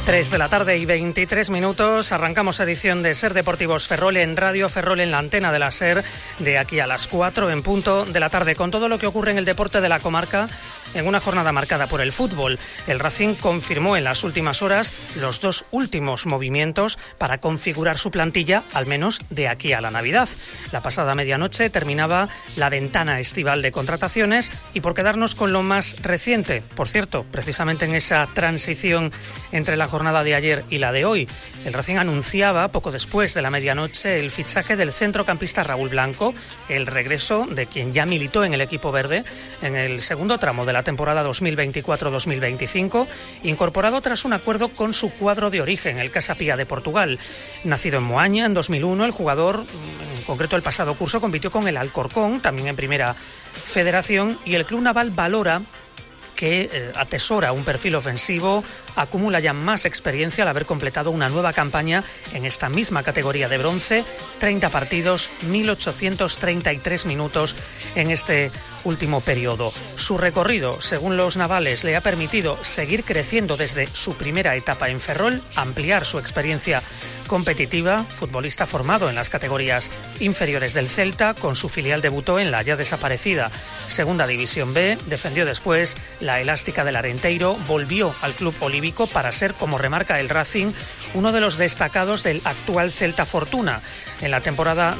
3 de la tarde y 23 minutos. Arrancamos edición de Ser Deportivos Ferrol en Radio Ferrol en la antena de la SER de aquí a las 4 en punto de la tarde, con todo lo que ocurre en el deporte de la comarca en una jornada marcada por el fútbol. El Racing confirmó en las últimas horas los dos últimos movimientos para configurar su plantilla, al menos de aquí a la Navidad. La pasada medianoche terminaba la ventana estival de contrataciones y por quedarnos con lo más reciente, por cierto, precisamente en esa transición entre la jornada de ayer y la de hoy, el Racing anunciaba poco después de la medianoche el fichaje del centrocampista Raúl Blanco, el regreso de quien ya militó en el equipo verde en el segundo tramo de la temporada 2024-2025, incorporado tras un acuerdo con su cuadro de origen, el Casa Pía de Portugal. Nacido en Moaña en 2001, el jugador, en concreto el pasado curso, compitió con el Alcorcón, también en Primera Federación, y el Club Naval valora que atesora un perfil ofensivo, acumula ya más experiencia al haber completado una nueva campaña en esta misma categoría de bronce, 30 partidos, 1.833 minutos en este último periodo. Su recorrido, según los navales, le ha permitido seguir creciendo desde su primera etapa en Ferrol, ampliar su experiencia competitiva. Futbolista formado en las categorías inferiores del Celta, con su filial debutó en la ya desaparecida Segunda División B, defendió después la elástica del Arenteiro, volvió al club olívico para ser, como remarca el Racing, uno de los destacados del actual Celta Fortuna. En la temporada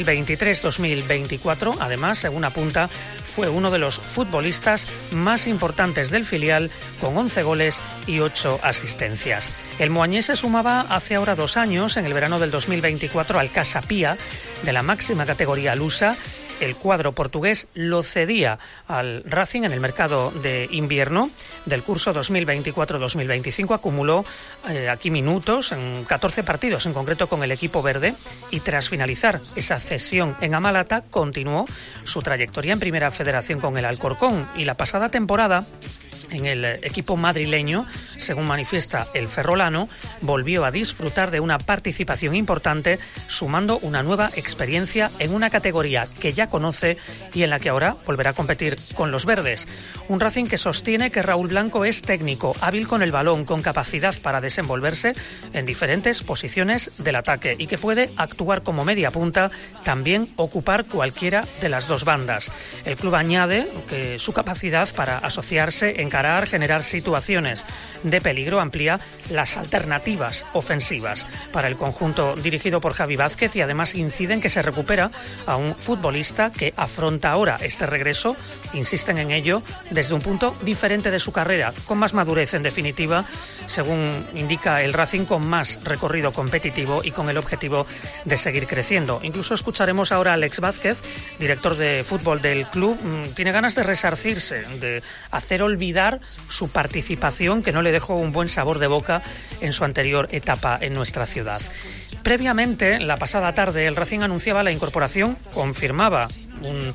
2023-2024, además, según apunta, fue uno de los futbolistas más importantes del filial, con 11 goles y 8 asistencias. El moañés se sumaba hace ahora 2 años, en el verano del 2024, al Casa Pía de la máxima categoría lusa. El cuadro portugués lo cedía al Racing en el mercado de invierno del curso 2024-2025. Acumuló aquí minutos en 14 partidos, en concreto con el equipo verde, y tras finalizar esa cesión en Amalata, continuó su trayectoria en Primera Federación con el Alcorcón, y la pasada temporada en el equipo madrileño, según manifiesta el ferrolano, volvió a disfrutar de una participación importante, sumando una nueva experiencia en una categoría que ya conoce y en la que ahora volverá a competir con los verdes. Un Racing que sostiene que Raúl Blanco es técnico, hábil con el balón, con capacidad para desenvolverse en diferentes posiciones del ataque y que puede actuar como media punta, también ocupar cualquiera de las dos bandas. El club añade que su capacidad para asociarse, encarar, generar situaciones de peligro, amplía las alternativas ofensivas para el conjunto dirigido por Javi Vázquez, y además incide en que se recupera a un futbolista que afronta ahora este regreso, insisten en ello, desde un punto diferente de su carrera, con más madurez en definitiva, según indica el Racing, con más recorrido competitivo y con el objetivo de seguir creciendo. Incluso escucharemos ahora a Alex Vázquez, director de fútbol del club. Tiene ganas de resarcirse, de hacer olvidar su participación, que no le dejó un buen sabor de boca en su anterior etapa en nuestra ciudad. Previamente, la pasada tarde, el Racing anunciaba la incorporación, confirmaba un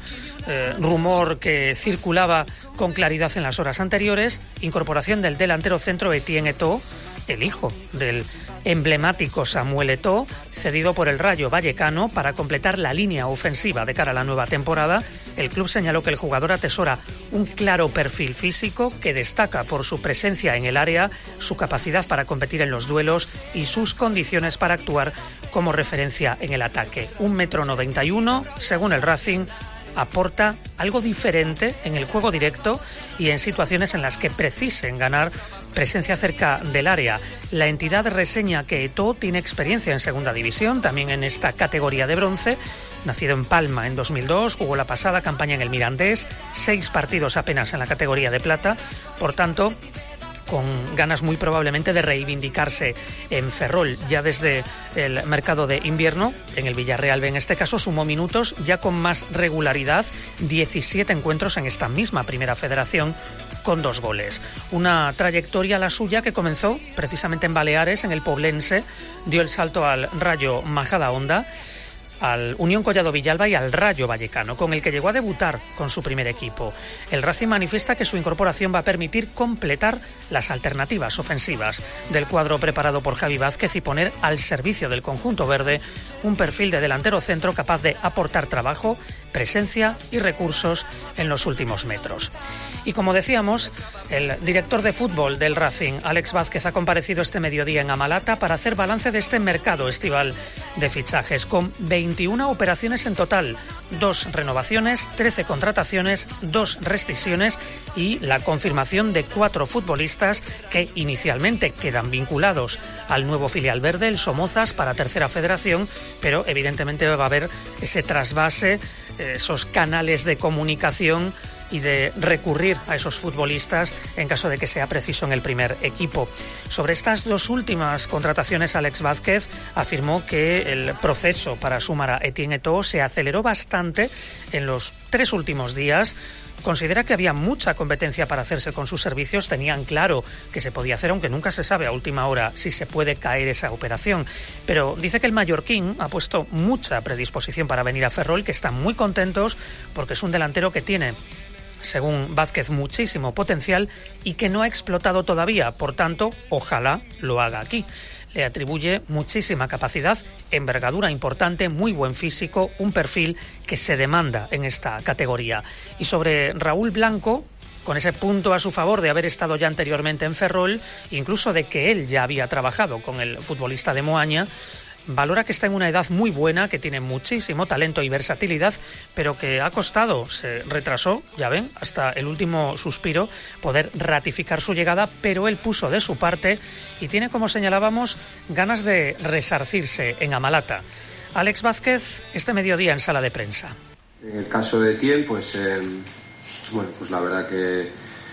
rumor que circulaba con claridad en las horas anteriores, incorporación del delantero centro Etienne Eto'o, el hijo del emblemático Samuel Eto'o, cedido por el Rayo Vallecano para completar la línea ofensiva de cara a la nueva temporada. El club señaló que el jugador atesora un claro perfil físico que destaca por su presencia en el área, su capacidad para competir en los duelos y sus condiciones para actuar como referencia en el ataque. 1,91 m, según el Racing, aporta algo diferente en el juego directo y en situaciones en las que precisen ganar presencia cerca del área. La entidad reseña que Eto'o tiene experiencia en Segunda División, también en esta categoría de bronce. Nacido en Palma en 2002, jugó la pasada campaña en el Mirandés, 6 partidos apenas en la categoría de plata, por tanto, con ganas muy probablemente de reivindicarse en Ferrol ya desde el mercado de invierno. En el Villarreal B, en este caso, sumó minutos ya con más regularidad, 17 encuentros en esta misma Primera Federación, con 2 goles. Una trayectoria la suya que comenzó precisamente en Baleares, en el Poblense, dio el salto al Rayo Majadahonda, al Unión Collado Villalba y al Rayo Vallecano, con el que llegó a debutar con su primer equipo. El Racing manifiesta que su incorporación va a permitir completar las alternativas ofensivas del cuadro preparado por Javi Vázquez y poner al servicio del conjunto verde un perfil de delantero centro capaz de aportar trabajo, presencia y recursos en los últimos metros. Y como decíamos, el director de fútbol del Racing, Alex Vázquez, ha comparecido este mediodía en Amalata para hacer balance de este mercado estival de fichajes, con 21 operaciones en total, 2 renovaciones, 13 contrataciones, 2 rescisiones y la confirmación de 4 futbolistas que inicialmente quedan vinculados al nuevo filial verde, el Somozas, para Tercera Federación, pero evidentemente va a haber ese trasvase, esos canales de comunicación y de recurrir a esos futbolistas en caso de que sea preciso en el primer equipo. Sobre estas 2 últimas contrataciones, Alex Vázquez afirmó que el proceso para sumar a Etienne Eto'o se aceleró bastante en los 3 últimos días. Considera que había mucha competencia para hacerse con sus servicios, tenían claro que se podía hacer, aunque nunca se sabe a última hora si se puede caer esa operación. Pero dice que el mallorquín ha puesto mucha predisposición para venir a Ferrol, que están muy contentos porque es un delantero que tiene, según Vázquez, muchísimo potencial y que no ha explotado todavía. Por tanto, ojalá lo haga aquí. Le atribuye muchísima capacidad, envergadura importante, muy buen físico, un perfil que se demanda en esta categoría. Y sobre Raúl Blanco, con ese punto a su favor de haber estado ya anteriormente en Ferrol, incluso de que él ya había trabajado con el futbolista de Moaña, valora que está en una edad muy buena, que tiene muchísimo talento y versatilidad, pero que ha costado, se retrasó, ya ven, hasta el último suspiro, poder ratificar su llegada, pero él puso de su parte y tiene, como señalábamos, ganas de resarcirse en Amalata. Alex Vázquez, este mediodía en sala de prensa. En el caso de Etienne, pues la verdad que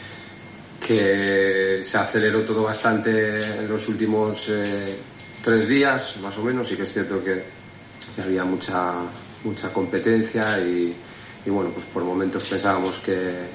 se aceleró todo bastante en los últimos 3 días, más o menos. Sí que es cierto que había mucha competencia y bueno, pues por momentos pensábamos que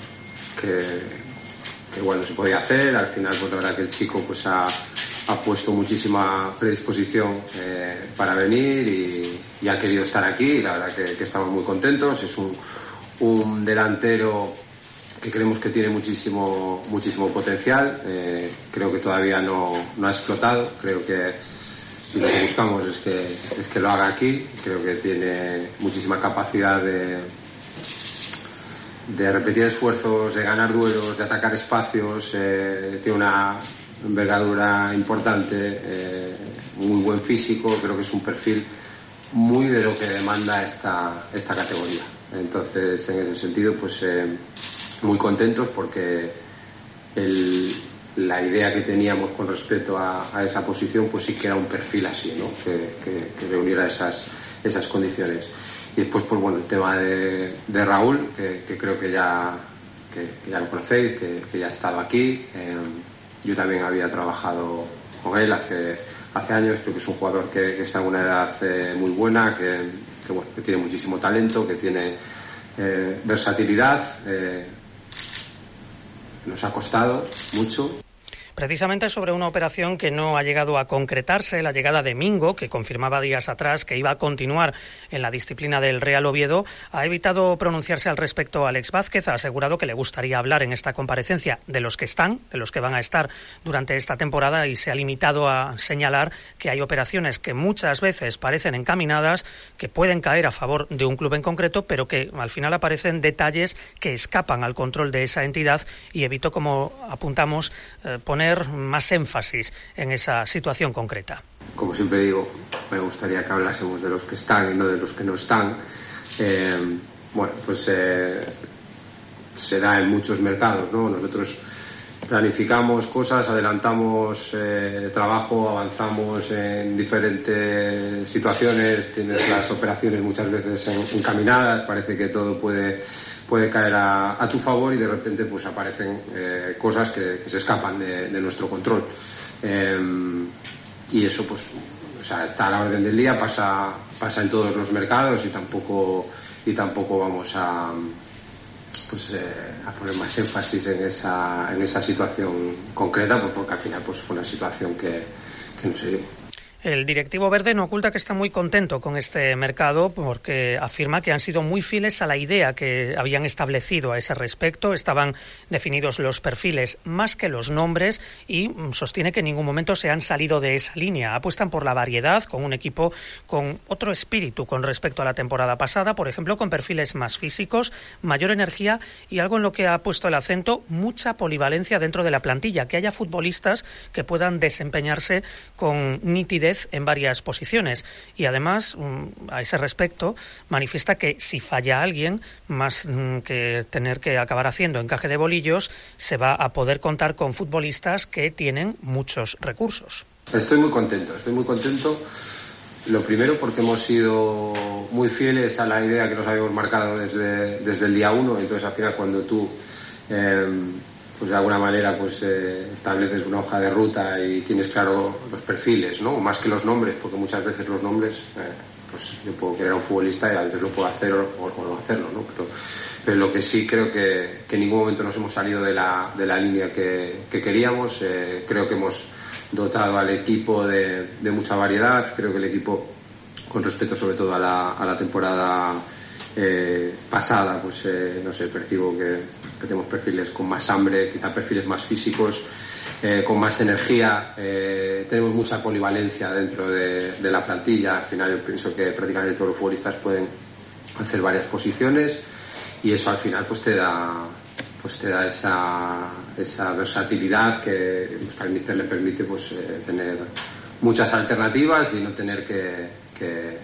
bueno, se podía hacer. Al final, pues la verdad que el chico pues ha puesto muchísima predisposición para venir y ha querido estar aquí, y la verdad que estamos muy contentos. Es un delantero que creemos que tiene muchísimo potencial. Creo que todavía no ha explotado. Creo que lo que buscamos es que lo haga aquí. Creo que tiene muchísima capacidad de repetir esfuerzos, de ganar duelos, de atacar espacios. Tiene una envergadura importante, muy buen físico. Creo que es un perfil muy de lo que demanda esta categoría. Entonces, en ese sentido, pues muy contentos, porque la idea que teníamos con respecto a esa posición, pues sí que era un perfil así, ¿no? Que reuniera esas condiciones. Y después, pues bueno, el tema de Raúl, que creo que ya lo conocéis, que ya ha estado aquí. Yo también había trabajado con él hace años. Creo que es un jugador que está en una edad muy buena, que tiene muchísimo talento, que tiene versatilidad. Nos ha costado mucho. Precisamente sobre una operación que no ha llegado a concretarse, la llegada de Mingo, que confirmaba días atrás que iba a continuar en la disciplina del Real Oviedo, ha evitado pronunciarse al respecto. Alex Vázquez ha asegurado que le gustaría hablar en esta comparecencia de los que están, de los que van a estar durante esta temporada, y se ha limitado a señalar que hay operaciones que muchas veces parecen encaminadas, que pueden caer a favor de un club en concreto, pero que al final aparecen detalles que escapan al control de esa entidad, y evitó, como apuntamos, poner más énfasis en esa situación concreta. Como siempre digo, me gustaría que hablásemos de los que están y no de los que no están. Se da en muchos mercados, ¿no? Nosotros planificamos cosas, adelantamos trabajo, avanzamos en diferentes situaciones, tienes las operaciones muchas veces encaminadas, parece que todo puede caer a tu favor, y de repente pues aparecen cosas que se escapan de nuestro control. Y eso pues está a la orden del día, pasa en todos los mercados, y tampoco vamos a poner más énfasis en esa situación concreta, porque al final pues fue una situación que no se dio. El directivo verde no oculta que está muy contento con este mercado porque afirma que han sido muy fieles a la idea que habían establecido a ese respecto. Estaban definidos los perfiles más que los nombres y sostiene que en ningún momento se han salido de esa línea. Apuestan por la variedad, con un equipo con otro espíritu con respecto a la temporada pasada, por ejemplo, con perfiles más físicos, mayor energía y algo en lo que ha puesto el acento, mucha polivalencia dentro de la plantilla, que haya futbolistas que puedan desempeñarse con nitidez en varias posiciones. Y además, a ese respecto, manifiesta que si falla alguien, más que tener que acabar haciendo encaje de bolillos, se va a poder contar con futbolistas que tienen muchos recursos. Estoy muy contento. Lo primero porque hemos sido muy fieles a la idea que nos habíamos marcado desde el día 1, entonces al final cuando tú pues de alguna manera pues estableces una hoja de ruta y tienes claro los perfiles, ¿no? Más que los nombres, porque muchas veces los nombres pues yo puedo querer a un futbolista y a veces lo puedo hacer o no hacerlo, ¿no? Pero lo que sí creo que en ningún momento nos hemos salido de la línea que queríamos. Creo que hemos dotado al equipo de mucha variedad. Creo que el equipo, con respecto sobre todo a la temporada pasada, pues no sé, percibo que tenemos perfiles con más hambre, quizá perfiles más físicos, con más energía. Tenemos mucha polivalencia dentro de la plantilla. Al final yo pienso que prácticamente todos los futbolistas pueden hacer varias posiciones y eso al final pues te da esa versatilidad que al míster le permite pues tener muchas alternativas y no tener que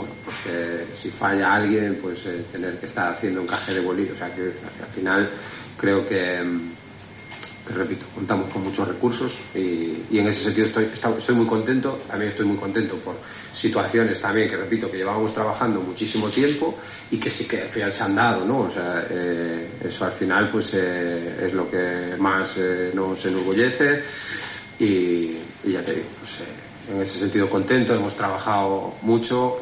si falla alguien pues tener que estar haciendo encaje de bolillo. O sea que al final creo que repito, contamos con muchos recursos y en ese sentido estoy muy contento. También estoy muy contento por situaciones también que repito que llevábamos trabajando muchísimo tiempo y que sí que al final se han dado, ¿no? O sea, eso al final pues es lo que más nos enorgullece y ya te digo, pues, en ese sentido contento. Hemos trabajado mucho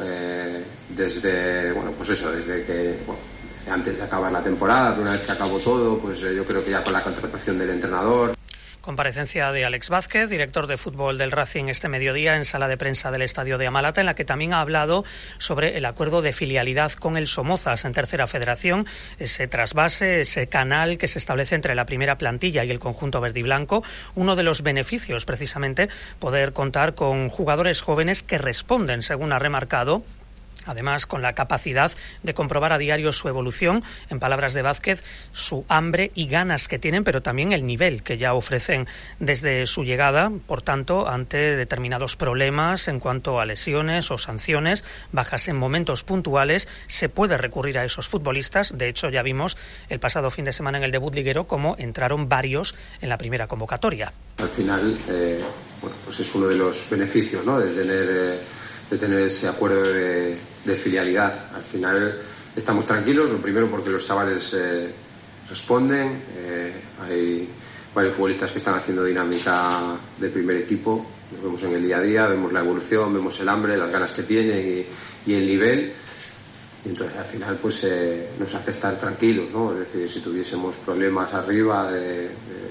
desde que antes de acabar la temporada, pero una vez que acabó todo, pues yo creo que ya con la contratación del entrenador. Comparecencia de Alex Vázquez, director de fútbol del Racing, este mediodía en sala de prensa del Estadio de Amalata, en la que también ha hablado sobre el acuerdo de filialidad con el Somozas en Tercera Federación, ese trasvase, ese canal que se establece entre la primera plantilla y el conjunto verde y blanco. Uno de los beneficios, precisamente, poder contar con jugadores jóvenes que responden, según ha remarcado, además con la capacidad de comprobar a diario su evolución, en palabras de Vázquez, su hambre y ganas que tienen, pero también el nivel que ya ofrecen desde su llegada. Por tanto, ante determinados problemas en cuanto a lesiones o sanciones, bajas en momentos puntuales, se puede recurrir a esos futbolistas. De hecho, ya vimos el pasado fin de semana en el debut liguero cómo entraron varios en la primera convocatoria. Al final, pues es uno de los beneficios, ¿no?, de tener ese acuerdo de filialidad. Al final estamos tranquilos, lo primero porque los chavales responden, hay varios futbolistas que están haciendo dinámica de primer equipo, los vemos en el día a día, vemos la evolución, vemos el hambre, las ganas que tienen y el nivel, y entonces al final pues nos hace estar tranquilos, ¿no? Es decir, si tuviésemos problemas arriba de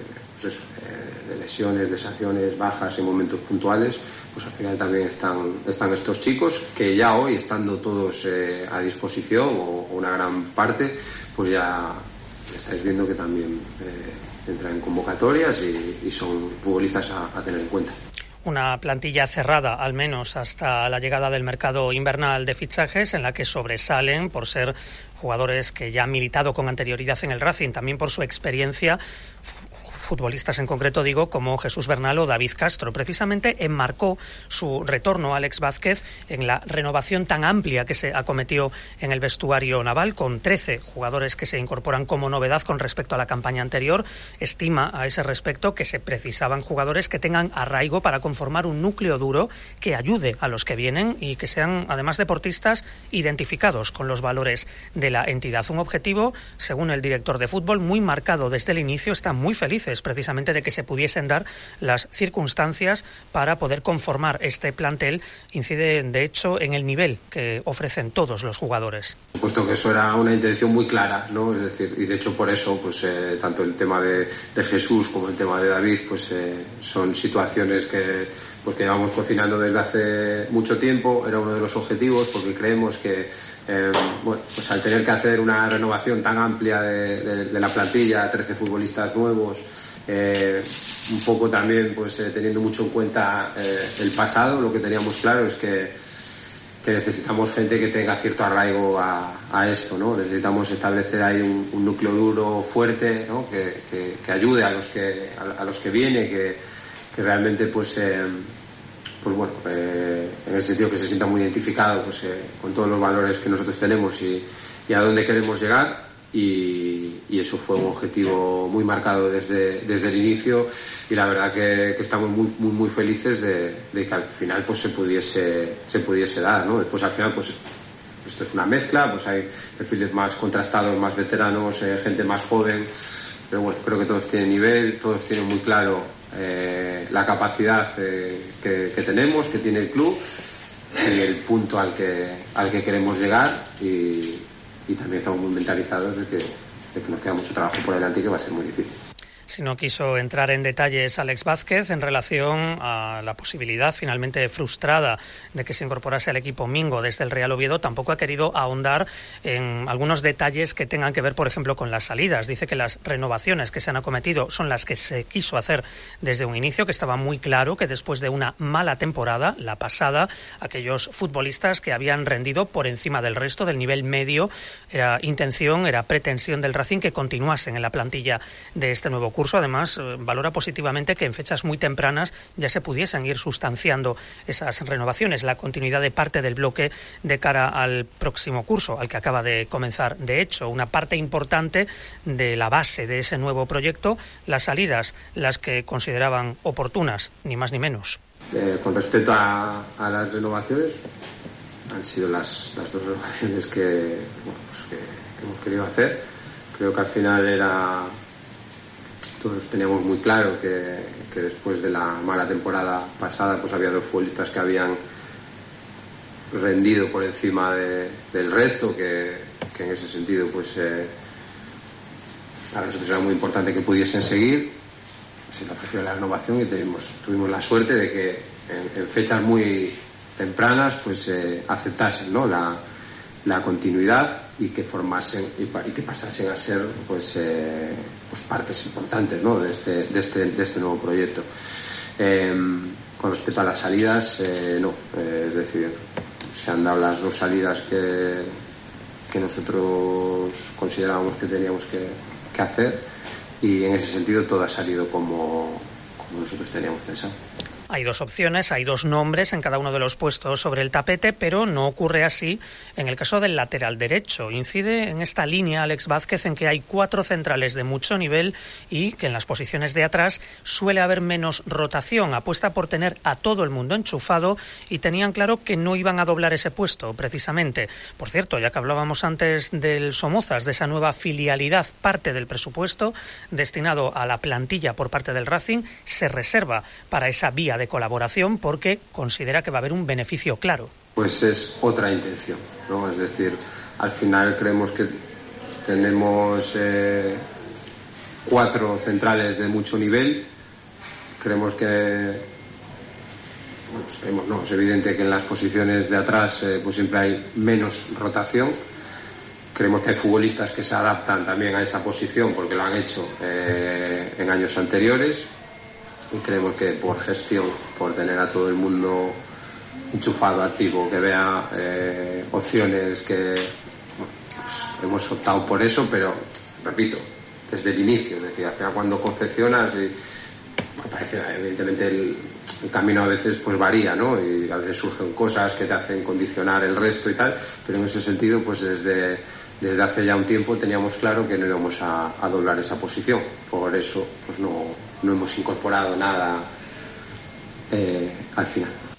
lesiones, de sanciones, bajas en momentos puntuales, pues al final también están estos chicos que ya hoy, estando todos a disposición o una gran parte, pues ya estáis viendo que también entran en convocatorias y son futbolistas a tener en cuenta. Una plantilla cerrada, al menos hasta la llegada del mercado invernal de fichajes, en la que sobresalen por ser jugadores que ya han militado con anterioridad en el Racing, también por su experiencia, futbolistas en concreto, digo, como Jesús Bernal o David Castro. Precisamente enmarcó su retorno a Alex Vázquez en la renovación tan amplia que se acometió en el vestuario naval, con 13 jugadores que se incorporan como novedad con respecto a la campaña anterior. Estima a ese respecto que se precisaban jugadores que tengan arraigo para conformar un núcleo duro que ayude a los que vienen y que sean, además, deportistas identificados con los valores de la entidad. Un objetivo, según el director de fútbol, muy marcado desde el inicio. Están muy felices pues precisamente de que se pudiesen dar las circunstancias para poder conformar este plantel. Incide, de hecho, en el nivel que ofrecen todos los jugadores. Puesto que eso era una intención muy clara, ¿no? Es decir, y de hecho por eso, pues tanto el tema de Jesús como el tema de David, pues son situaciones que llevamos cocinando desde hace mucho tiempo. Era uno de los objetivos, porque creemos que pues al tener que hacer una renovación tan amplia de la plantilla, 13 futbolistas nuevos, un poco también pues teniendo mucho en cuenta el pasado, lo que teníamos claro es que necesitamos gente que tenga cierto arraigo a esto, ¿no? Necesitamos establecer ahí un núcleo duro fuerte, ¿no? que ayude a los que viene, que realmente pues bueno, en el sentido que se sienta muy identificado pues con todos los valores que nosotros tenemos y a dónde queremos llegar, y eso fue un objetivo muy marcado desde el inicio, y la verdad que estamos muy felices de que al final pues se pudiese dar, ¿no? Después al final pues esto es una mezcla, pues hay perfiles más contrastados, más veteranos, gente más joven, pero bueno, creo que todos tienen nivel, todos tienen muy claro la capacidad que tenemos, que tiene el club, y el punto al que queremos llegar, y también estamos muy mentalizados de que nos queda mucho trabajo por delante y que va a ser muy difícil. Si no quiso entrar en detalles Alex Vázquez en relación a la posibilidad finalmente frustrada de que se incorporase al equipo Mingo desde el Real Oviedo, tampoco ha querido ahondar en algunos detalles que tengan que ver, por ejemplo, con las salidas. Dice que las renovaciones que se han acometido son las que se quiso hacer desde un inicio, que estaba muy claro que después de una mala temporada, la pasada, aquellos futbolistas que habían rendido por encima del resto del nivel medio, era pretensión del Racing que continuasen en la plantilla de este nuevo curso. Además, valora positivamente que en fechas muy tempranas ya se pudiesen ir sustanciando esas renovaciones, la continuidad de parte del bloque de cara al próximo curso, al que acaba de comenzar. De hecho, una parte importante de la base de ese nuevo proyecto, las salidas, las que consideraban oportunas, ni más ni menos. Con respecto a las renovaciones, han sido las dos renovaciones que hemos querido hacer. Creo que al final todos teníamos muy claro que después de la mala temporada pasada pues había dos futbolistas que habían rendido por encima del resto, que en ese sentido pues a nosotros era muy importante que pudiesen seguir. Se le ofreció la renovación y tuvimos la suerte de que en fechas muy tempranas pues aceptasen, ¿no? la continuidad, y que formasen y que pasasen a ser pues partes importantes, ¿no? de este nuevo proyecto. Con respecto a las salidas, no, es decir, se han dado las dos salidas que nosotros considerábamos que teníamos que hacer, y en ese sentido todo ha salido como nosotros teníamos pensado. Hay dos opciones, hay dos nombres en cada uno de los puestos sobre el tapete, pero no ocurre así en el caso del lateral derecho. Incide en esta línea Alex Vázquez en que hay 4 centrales de mucho nivel y que en las posiciones de atrás suele haber menos rotación. Apuesta por tener a todo el mundo enchufado, y tenían claro que no iban a doblar ese puesto, precisamente. Por cierto, ya que hablábamos antes del Somozas, de esa nueva filialidad, parte del presupuesto destinado a la plantilla por parte del Racing se reserva para esa vía de colaboración, porque considera que va a haber un beneficio claro. Pues es otra intención, ¿no? Es decir, al final creemos que tenemos 4 centrales de mucho nivel. Creemos que es evidente que en las posiciones de atrás pues siempre hay menos rotación. Creemos que hay futbolistas que se adaptan también a esa posición porque lo han hecho en años anteriores. Y creemos que por gestión, por tener a todo el mundo enchufado, activo, que vea opciones, que pues hemos optado por eso, pero repito, desde el inicio, es decir, al final cuando confeccionas, y parece, evidentemente el camino a veces pues varía, ¿no? Y a veces surgen cosas que te hacen condicionar el resto y tal, pero en ese sentido pues desde hace ya un tiempo teníamos claro que no íbamos a doblar esa posición. Por eso pues no hemos incorporado nada al final.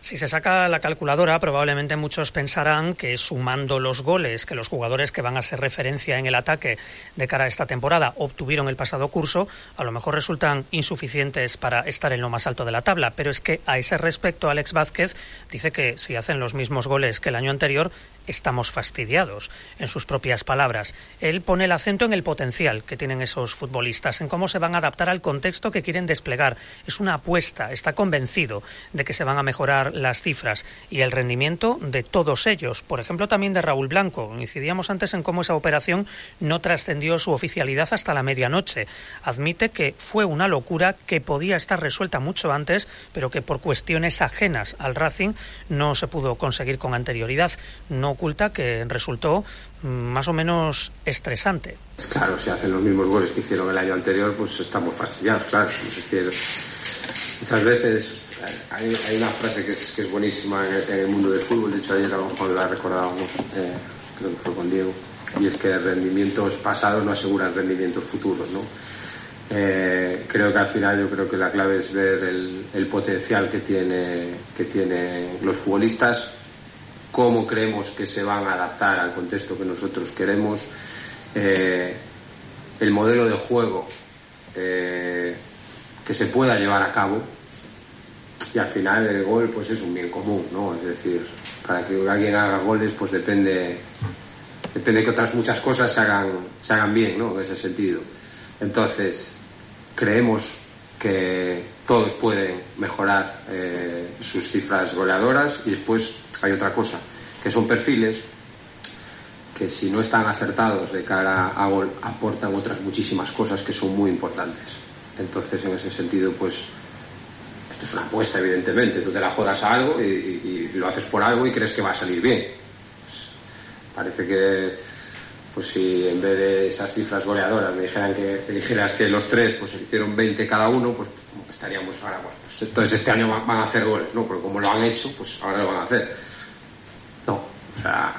Si se saca la calculadora, probablemente muchos pensarán que sumando los goles que los jugadores que van a ser referencia en el ataque de cara a esta temporada obtuvieron el pasado curso, a lo mejor resultan insuficientes para estar en lo más alto de la tabla. Pero es que a ese respecto Alex Vázquez dice que si hacen los mismos goles que el año anterior, estamos fastidiados, en sus propias palabras. Él pone el acento en el potencial que tienen esos futbolistas, en cómo se van a adaptar al contexto que quieren desplegar. Es una apuesta, está convencido de que se van a mejorar las cifras y el rendimiento de todos ellos. Por ejemplo, también de Raúl Blanco. Incidíamos antes en cómo esa operación no trascendió su oficialidad hasta la medianoche. Admite que fue una locura que podía estar resuelta mucho antes, pero que por cuestiones ajenas al Racing no se pudo conseguir con anterioridad. No oculta que resultó más o menos estresante. Claro, si hacen los mismos goles que hicieron el año anterior, pues estamos fastidiados, claro. Muchas veces hay una frase que es buenísima en el mundo del fútbol, de hecho ayer cuando la recordábamos, creo que fue con Diego, y es que rendimientos pasados no aseguran rendimientos futuros, ¿no? Creo que al final yo creo que la clave es ver el potencial que tienen los futbolistas, cómo creemos que se van a adaptar al contexto que nosotros queremos, el modelo de juego que se pueda llevar a cabo, y al final el gol pues es un bien común, ¿no? Es decir, para que alguien haga goles pues depende que otras muchas cosas se hagan bien, ¿no? En ese sentido. Entonces creemos que todos pueden mejorar sus cifras goleadoras, y después hay otra cosa, que son perfiles que si no están acertados de cara a gol aportan otras muchísimas cosas que son muy importantes. Entonces en ese sentido pues esto es una apuesta, evidentemente, tú te la juegas a algo y lo haces por algo y crees que va a salir bien. Pues parece que pues si en vez de esas cifras goleadoras me dijeras que los tres pues hicieron 20 cada uno, pues como que estaríamos ahora, bueno, pues entonces este año van a hacer goles, ¿no? Porque como lo han hecho, pues ahora lo van a hacer. No, o sea,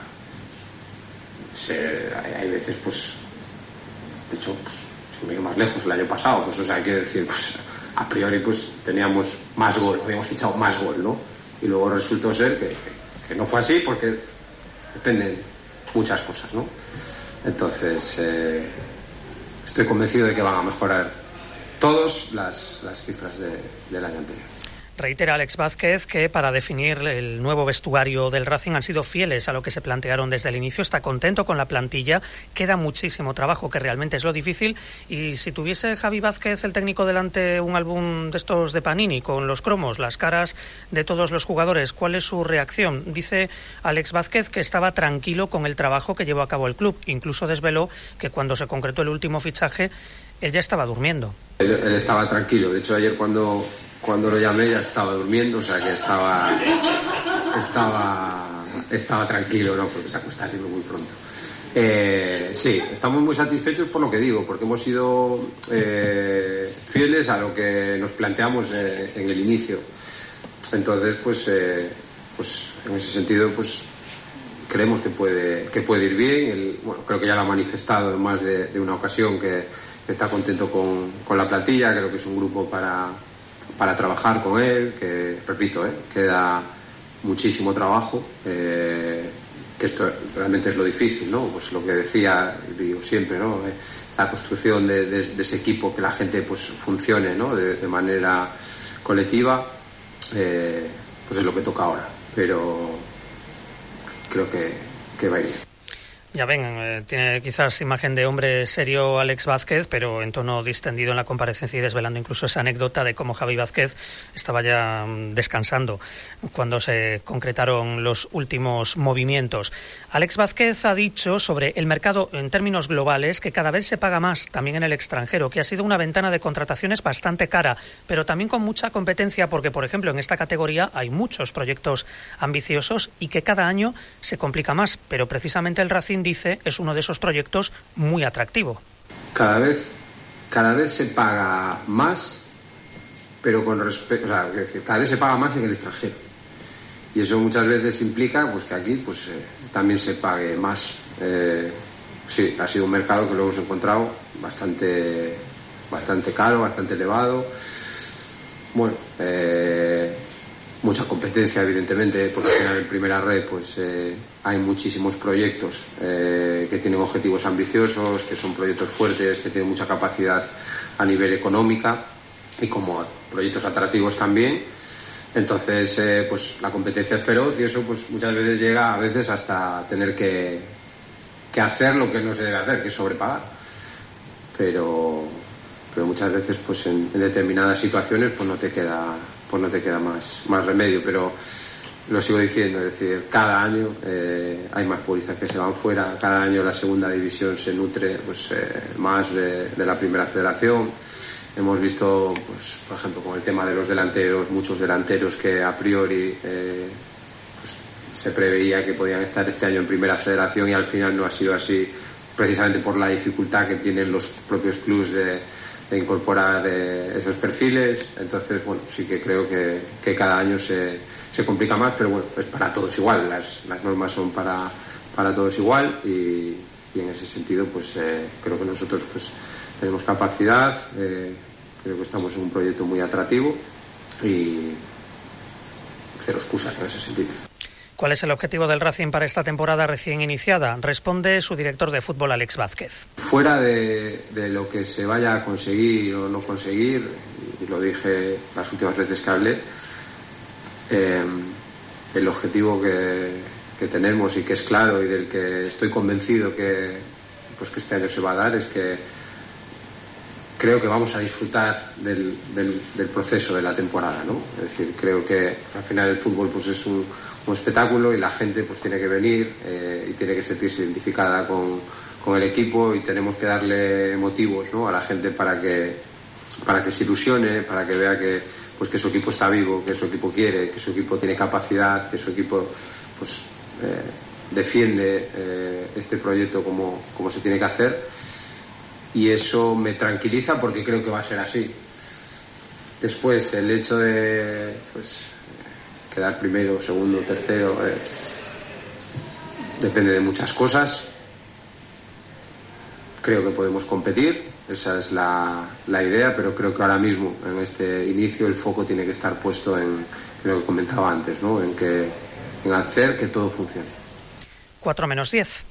hay veces, pues, de hecho, pues, si me voy más lejos, el año pasado, pues, o sea, hay que decir, pues, a priori, pues, teníamos más gol, habíamos fichado más gol, ¿no? Y luego resultó ser que no fue así porque dependen muchas cosas, ¿no? Entonces, estoy convencido de que van a mejorar todas las cifras del año anterior. Reitera Alex Vázquez que para definir el nuevo vestuario del Racing han sido fieles a lo que se plantearon desde el inicio. Está contento con la plantilla, queda muchísimo trabajo, que realmente es lo difícil, y si tuviese Javi Vázquez, el técnico, delante un álbum de estos de Panini con los cromos, las caras de todos los jugadores, ¿cuál es su reacción? Dice Alex Vázquez que estaba tranquilo con el trabajo que llevó a cabo el club. Incluso desveló que cuando se concretó el último fichaje, él ya estaba durmiendo. Él estaba tranquilo. De hecho, ayer cuando lo llamé ya estaba durmiendo, o sea que estaba tranquilo, ¿no? Porque se acuesta siempre muy pronto. Sí, estamos muy satisfechos por lo que digo, porque hemos sido fieles a lo que nos planteamos en el inicio. Entonces, pues en ese sentido, pues creemos que puede ir bien. Bueno, creo que ya lo ha manifestado en más de una ocasión que está contento con la plantilla. Creo que es un grupo para trabajar con él, que, repito, queda muchísimo trabajo, que esto realmente es lo difícil, ¿no? Pues lo que decía, digo siempre, ¿no? La construcción de ese equipo, que la gente pues funcione, ¿no? de manera colectiva, pues es lo que toca ahora, pero creo que va a ir bien. Ya ven, tiene quizás imagen de hombre serio Alex Vázquez, pero en tono distendido en la comparecencia y desvelando incluso esa anécdota de cómo Javi Vázquez estaba ya descansando cuando se concretaron los últimos movimientos. Alex Vázquez ha dicho sobre el mercado en términos globales que cada vez se paga más, también en el extranjero, que ha sido una ventana de contrataciones bastante cara, pero también con mucha competencia porque, por ejemplo, en esta categoría hay muchos proyectos ambiciosos y que cada año se complica más, pero precisamente el Racing, dice, es uno de esos proyectos muy atractivo. Cada vez se paga más, pero con respecto, o sea, es decir, cada vez se paga más en el extranjero, y eso muchas veces implica pues que aquí pues también se pague más. Sí, ha sido un mercado que lo hemos encontrado bastante caro, bastante elevado. Bueno, mucha competencia, evidentemente, porque al final en Primera Red pues hay muchísimos proyectos que tienen objetivos ambiciosos, que son proyectos fuertes, que tienen mucha capacidad a nivel económica y como proyectos atractivos también. Entonces pues la competencia es feroz y eso pues muchas veces llega hasta tener que hacer lo que no se debe hacer, que es sobrepagar. Pero muchas veces pues en determinadas situaciones pues no te queda más remedio. Pero lo sigo diciendo, es decir, cada año hay más futbolistas que se van fuera, cada año la segunda división se nutre pues más de la primera federación. Hemos visto, pues, por ejemplo, con el tema de los delanteros, muchos delanteros que a priori pues, se preveía que podían estar este año en Primera Federación y al final no ha sido así, precisamente por la dificultad que tienen los propios clubes de incorporar esos perfiles. Entonces, bueno, sí que creo que cada año se complica más, pero bueno, es para todos igual, las normas son para todos igual y en ese sentido pues creo que nosotros pues tenemos capacidad, creo que estamos en un proyecto muy atractivo y cero excusas en ese sentido. ¿Cuál es el objetivo del Racing para esta temporada recién iniciada? Responde su director de fútbol, Alex Vázquez. Fuera de lo que se vaya a conseguir o no conseguir, y lo dije las últimas veces que hablé, el objetivo que tenemos y que es claro y del que estoy convencido que este año se va a dar es que creo que vamos a disfrutar del proceso de la temporada, ¿no? Es decir, creo que al final el fútbol pues es un espectáculo y la gente pues tiene que venir y tiene que sentirse identificada con el equipo y tenemos que darle motivos, ¿no?, a la gente para que se ilusione, para que vea que su equipo está vivo, que su equipo quiere, que su equipo tiene capacidad, que su equipo pues defiende este proyecto como se tiene que hacer, y eso me tranquiliza porque creo que va a ser así. Después el hecho de pues quedar primero, segundo, tercero depende de muchas cosas. Creo que podemos competir, esa es la idea, pero creo que ahora mismo en este inicio el foco tiene que estar puesto en lo que comentaba antes, ¿no?, en hacer que todo funcione. 4:10.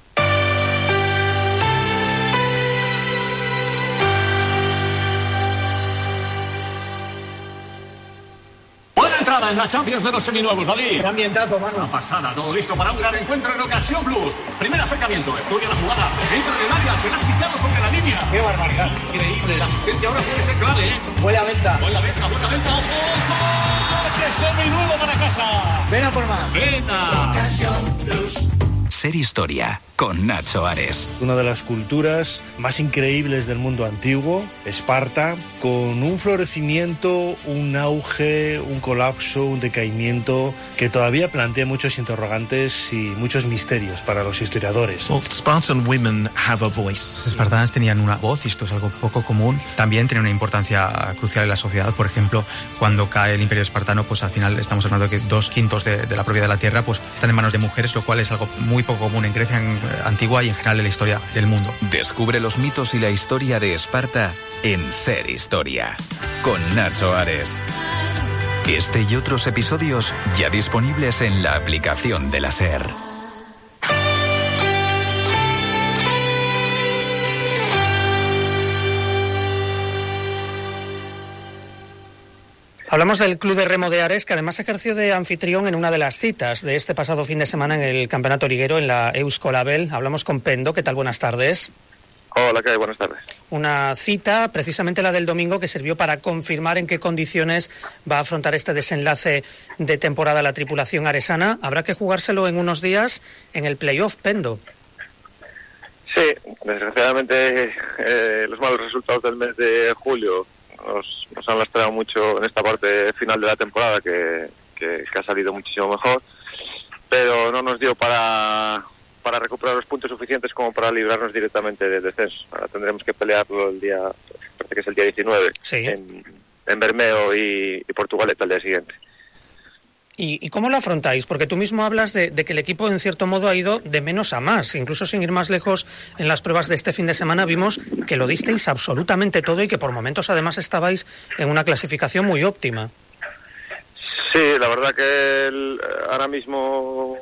En la Champions de los seminuevos, David. Qué ambientazo, mano. Una pasada, todo listo para un gran encuentro en Ocasión Plus. Primer acercamiento, estudia la jugada, entra en el área, será quitado sobre la línea. Qué barbaridad. Increíble, la asistencia ahora puede ser clave, ¿eh? Buena venta. Buena venta, ojo. Coche seminuevo para casa. Ven a por más. Venga. Ocasión Plus. Ser Historia, con Nacho Ares. Una de las culturas más increíbles del mundo antiguo, Esparta, con un florecimiento, un auge, un colapso, un decaimiento que todavía plantea muchos interrogantes y muchos misterios para los historiadores. Spartan women have a voice. Los espartanas tenían una voz y esto es algo poco común. También tiene una importancia crucial en la sociedad. Por ejemplo, cuando cae el Imperio Espartano, pues al final estamos hablando de que 2/5 de la propiedad de la tierra pues están en manos de mujeres, lo cual es algo muy poco común en Grecia antigua y en general en la historia del mundo. Descubre los mitos y la historia de Esparta en Ser Historia, con Nacho Ares. Este y otros episodios ya disponibles en la aplicación de la SER. Hablamos del Club de Remo de Ares, que además ejerció de anfitrión en una de las citas de este pasado fin de semana en el Campeonato Liguero en la Euskolabel. Hablamos con Pendo. ¿Qué tal? Buenas tardes. Hola, ¿qué hay? Buenas tardes. Una cita, precisamente la del domingo, que sirvió para confirmar en qué condiciones va a afrontar este desenlace de temporada la tripulación aresana. Habrá que jugárselo en unos días en el playoff, Pendo. Sí, desgraciadamente los malos resultados del mes de julio nos han lastrado mucho en esta parte final de la temporada que ha salido muchísimo mejor, pero no nos dio para recuperar los puntos suficientes como para librarnos directamente del descenso. Ahora tendremos que pelearlo el día, parece que es el día 19, sí, en Bermeo y Portugalete al día siguiente. ¿Y cómo lo afrontáis? Porque tú mismo hablas de que el equipo en cierto modo ha ido de menos a más, incluso sin ir más lejos. En las pruebas de este fin de semana vimos que lo disteis absolutamente todo y que por momentos además estabais en una clasificación muy óptima. Sí, Sí, la verdad que ahora mismo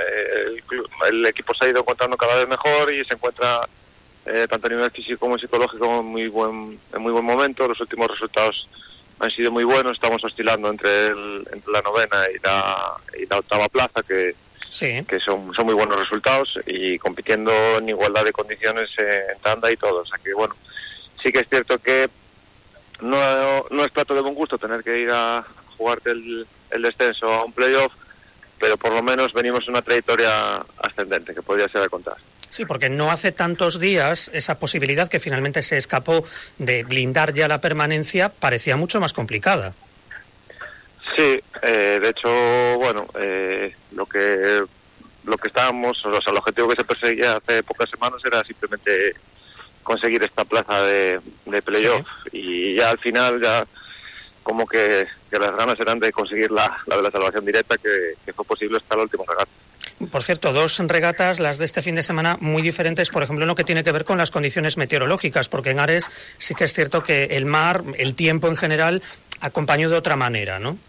el equipo se ha ido encontrando cada vez mejor y se encuentra tanto a nivel físico como psicológico en muy buen momento. Los últimos resultados han sido muy buenos, estamos oscilando entre la 9ª y la 8ª plaza, que son muy buenos resultados, y compitiendo en igualdad de condiciones en tanda y todo. O sea que bueno, sí que es cierto que no es plato de buen gusto tener que ir a jugarte el descenso a un playoff, pero por lo menos venimos en una trayectoria ascendente, que podría ser al contrario. Sí, porque no hace tantos días esa posibilidad que finalmente se escapó de blindar ya la permanencia parecía mucho más complicada. Sí, de hecho, bueno, lo que estábamos, o sea, el objetivo que se perseguía hace pocas semanas era simplemente conseguir esta plaza de playoff, y ya al final ya como que las ganas eran de conseguir la de la salvación directa, que fue posible hasta la última regata. Por cierto, 2 regatas, las de este fin de semana, muy diferentes, por ejemplo, en lo que tiene que ver con las condiciones meteorológicas, porque en Ares sí que es cierto que el mar, el tiempo en general, acompañó de otra manera, ¿no?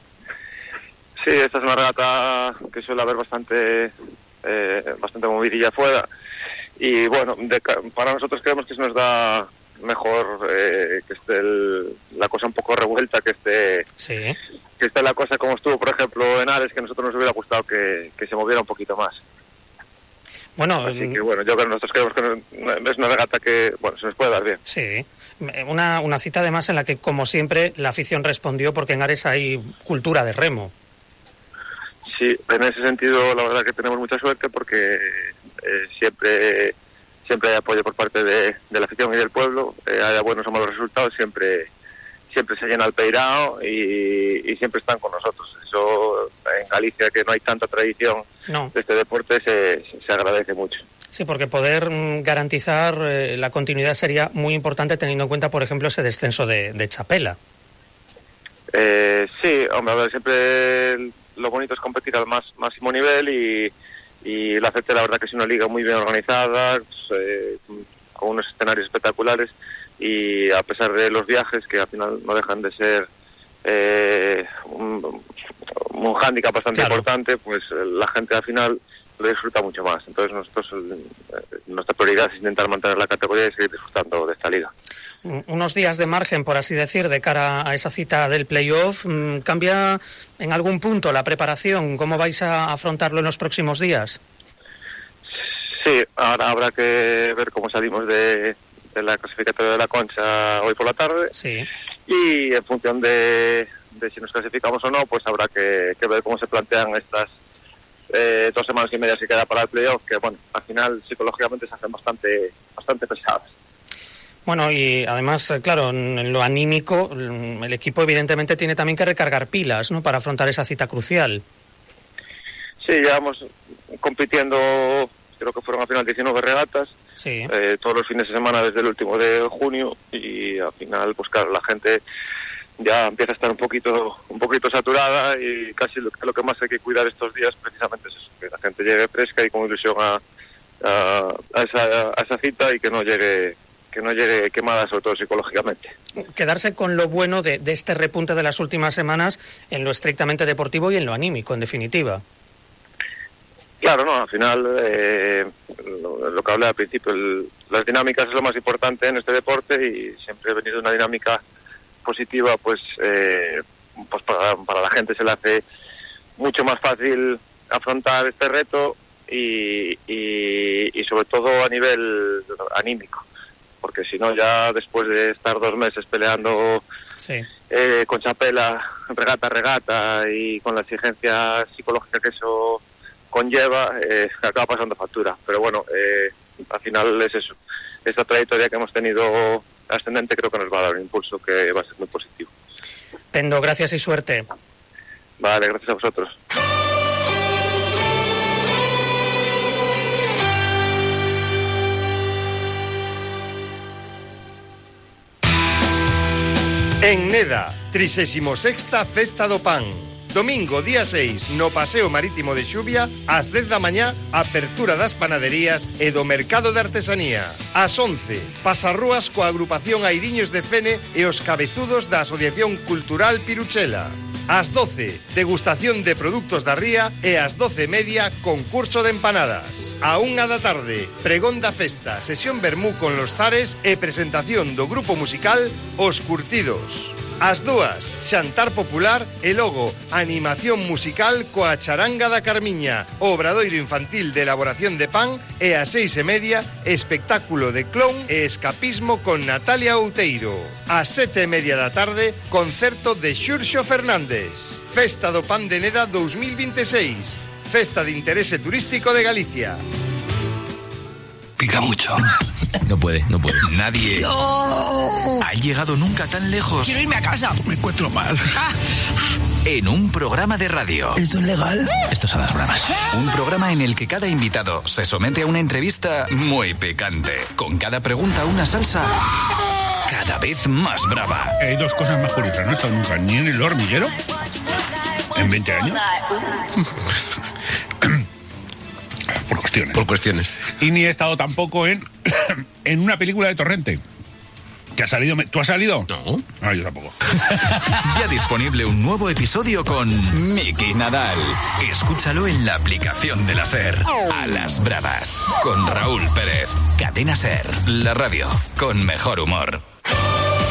Sí, esta es una regata que suele haber bastante movidilla afuera, y bueno, para nosotros creemos que se nos da mejor que esté la cosa un poco revuelta, que esté la cosa como estuvo, por ejemplo, en Ares, que a nosotros nos hubiera gustado que se moviera un poquito más. Bueno, así que bueno, yo creo que nosotros creemos que es una regata que, bueno, se nos puede dar bien. Sí, una cita además en la que, como siempre, la afición respondió, porque en Ares hay cultura de remo. Sí, en ese sentido la verdad que tenemos mucha suerte, porque siempre hay apoyo por parte de la afición y del pueblo, haya buenos o malos resultados, siempre se llena el peirao y siempre están con nosotros. Eso en Galicia, que no hay tanta tradición de este deporte, se agradece mucho. Sí, porque poder garantizar la continuidad sería muy importante, teniendo en cuenta, por ejemplo, ese descenso de Chapela. Sí, hombre, a ver, siempre lo bonito es competir al máximo nivel, y la CT, la verdad que es una liga muy bien organizada, con unos escenarios espectaculares, y a pesar de los viajes, que al final no dejan de ser un hándicap bastante importante, pues la gente al final lo disfruta mucho más. Entonces nuestra prioridad es intentar mantener la categoría y seguir disfrutando de esta liga. Unos días de margen, por así decir, de cara a esa cita del playoff. ¿Cambia en algún punto la preparación? ¿Cómo vais a afrontarlo en los próximos días? Sí, ahora habrá que ver cómo salimos de la clasificatoria de la Concha hoy por la tarde. Sí. Y en función de si nos clasificamos o no, pues habrá que ver cómo se plantean estas 2 semanas y media que queda para el playoff, que bueno, al final psicológicamente se hacen bastante pesadas. Bueno, y además, claro, en lo anímico, el equipo evidentemente tiene también que recargar pilas, ¿no?, para afrontar esa cita crucial. Sí, llevamos compitiendo, creo que fueron al final 19 regatas, todos los fines de semana desde el último de junio, y al final, pues claro, la gente ya empieza a estar un poquito saturada, y casi lo que más hay que cuidar estos días precisamente es eso, que la gente llegue fresca y con ilusión a esa cita, y que no llegue quemada, sobre todo psicológicamente. Quedarse con lo bueno de este repunte de las últimas semanas en lo estrictamente deportivo y en lo anímico, en definitiva. Claro, no, al final, lo que hablé al principio, las dinámicas es lo más importante en este deporte, y siempre he venido una dinámica positiva, pues para la gente se le hace mucho más fácil afrontar este reto, y sobre todo a nivel anímico, porque si no, ya después de estar 2 meses peleando con Chapela, regata, y con la exigencia psicológica que eso conlleva, acaba pasando factura. Pero bueno, al final es eso. Esta trayectoria que hemos tenido ascendente creo que nos va a dar un impulso que va a ser muy positivo. Pendo, gracias y suerte. Vale, gracias a vosotros. En Neda, 36ª Festa do Pan. Domingo, día 6, no Paseo Marítimo de Xuvia, ás 10 da mañá, apertura das panaderías e do mercado de artesanía. Ás 11, pasarrúas coa agrupación Airiños de Fene e os cabezudos da Asociación Cultural Piruchela. Ás 12, degustación de produtos da ría e ás 12:30, concurso de empanadas. A 1 da tarde, pregón da festa, sesión vermú con los Zares e presentación do grupo musical Os Curtidos. Ás 2, xantar popular e logo animación musical coa charanga da Carmiña, obradoiro infantil de elaboración de pan e ás 6:30, espectáculo de clown e escapismo con Natalia Outeiro. Ás 7:30 da tarde, concerto de Xurxo Fernández. Festa do Pan de Neda 2026, festa de interese turístico de Galicia. Pica mucho. No puede. Nadie ha llegado nunca tan lejos. Quiero irme a casa. Me encuentro mal. En un programa de radio. ¿Esto es legal? Estos son las bromas. Un programa en el que cada invitado se somete a una entrevista muy picante. Con cada pregunta una salsa cada vez más brava. Hay dos cosas más curiosas. No he estado nunca ni en el hormiguero en 20 años. Por cuestiones. Y ni he estado tampoco en una película de Torrente. ¿Que ha salido? ¿Tú has salido? No. Yo tampoco. Ya disponible un nuevo episodio con Miki Nadal. Escúchalo en la aplicación de la SER. A las bravas. Con Raúl Pérez. Cadena SER. La radio con mejor humor.